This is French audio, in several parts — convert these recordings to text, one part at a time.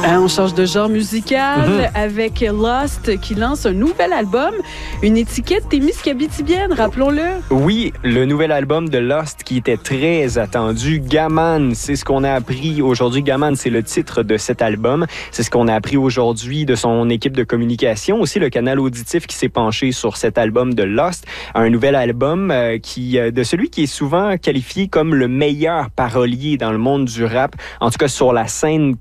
On change de genre musical avec Lost qui lance un nouvel album, une étiquette témiscabitibienne, rappelons-le. Oui, le nouvel album de Lost qui était très attendu, Gaman, c'est ce qu'on a appris aujourd'hui. Gaman, c'est le titre de cet album. C'est ce qu'on a appris aujourd'hui de son équipe de communication. Aussi, le canal auditif qui s'est penché sur cet album de Lost. Un nouvel album de celui qui est souvent qualifié comme le meilleur parolier dans le monde du rap, en tout cas sur la scène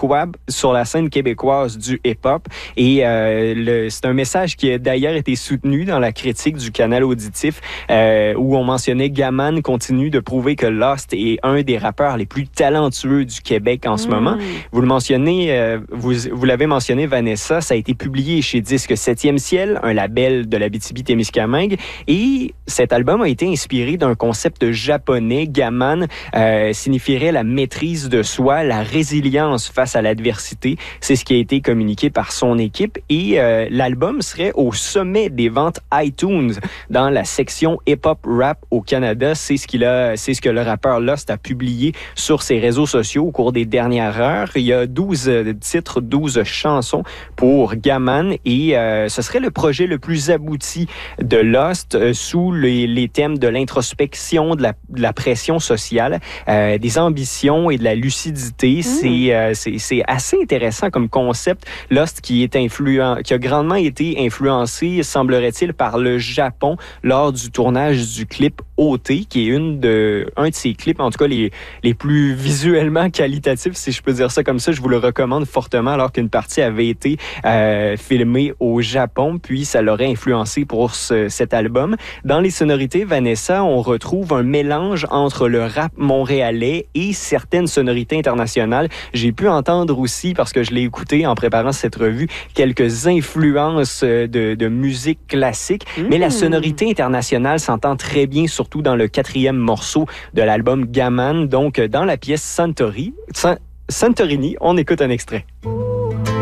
québécoise du hip-hop. Et c'est un message qui a d'ailleurs été soutenu dans la critique du canal auditif où on mentionnait Gaman continue de prouver que Lost est un des rappeurs les plus talentueux du Québec en ce moment. Vous le mentionnez, vous l'avez mentionné, Vanessa, ça a été publié chez Disque 7e Ciel, un label de l'Abitibi-Témiscamingue. Et cet album a été inspiré d'un concept japonais. Gaman signifierait la maîtrise de soi, la résilience face à l'adversité. C'est ce qui a été communiqué par son équipe. Et l'album serait au sommet des ventes iTunes dans la section hip-hop rap au Canada. C'est ce que le rappeur Lost a publié sur ses réseaux sociaux au cours des dernières heures. Il y a 12 titres, 12 chansons pour Gaman et ce serait le projet le plus abouti de Lost sous les thèmes de l'introspection, de la pression sociale, des ambitions et de la lucidité. C'est assez intéressant comme concept. Lost qui a grandement été influencé, semblerait-il, par le Japon lors du tournage du clip OT, qui est un de ses clips, en tout cas les plus visuellement qualitatifs, si je peux dire ça comme ça. Je vous le recommande fortement, alors qu'une partie avait été filmée au Japon, puis ça l'aurait influencé pour cet album. Dans les sonorités, Vanessa, on retrouve un mélange entre le rap montréalais et certaines sonorités internationales. J'ai pu entendre aussi, parce que je l'ai écouté en préparant cette revue, quelques influences de musique classique, mais la sonorité internationale s'entend très bien, surtout dans le 4e morceau de l'album Gaman, donc dans la pièce Santorini. On écoute un extrait.